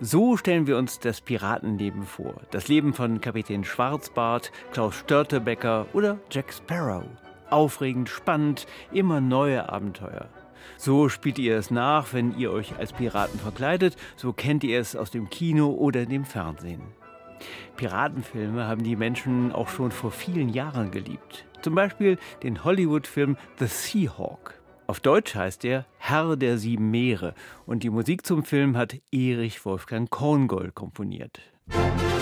So stellen wir uns das Piratenleben vor. Das Leben von Kapitän Schwarzbart, Klaus Störtebeker oder Jack Sparrow. Aufregend, spannend, immer neue Abenteuer. So spielt ihr es nach, wenn ihr euch als Piraten verkleidet. So kennt ihr es aus dem Kino oder dem Fernsehen. Piratenfilme haben die Menschen auch schon vor vielen Jahren geliebt. Zum Beispiel den Hollywood-Film The Seahawk. Auf Deutsch heißt er Herr der sieben Meere und die Musik zum Film hat Erich Wolfgang Korngold komponiert.